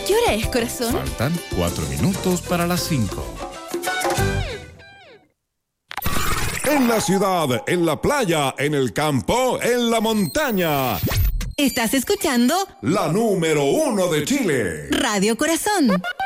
¿Qué hora es, corazón? Faltan 4 minutos para las 5. En la ciudad, en la playa, en el campo, en la montaña. Estás escuchando La número 1 de Chile. Radio Corazón.